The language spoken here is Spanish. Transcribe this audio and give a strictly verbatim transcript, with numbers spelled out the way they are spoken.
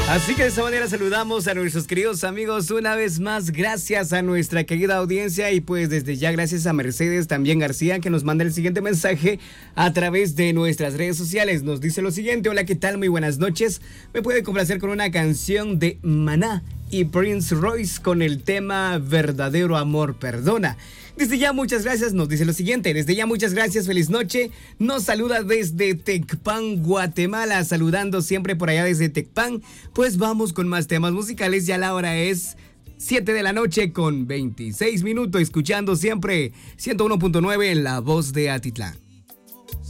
Así que de esa manera saludamos a nuestros queridos amigos una vez más, gracias a nuestra querida audiencia y pues desde ya gracias a Mercedes también García que nos manda el siguiente mensaje a través de nuestras redes sociales. Nos dice lo siguiente: hola, ¿qué tal? Muy buenas noches. Me puede complacer con una canción de Maná y Prince Royce con el tema Verdadero Amor Perdona. Desde ya muchas gracias, nos dice lo siguiente: desde ya muchas gracias, feliz noche. Nos saluda desde Tecpan, Guatemala, saludando siempre por allá desde Tecpan. Pues vamos con más temas musicales, ya la hora es siete de la noche con veintiséis minutos, escuchando siempre ciento uno punto nueve en La Voz de Atitlán.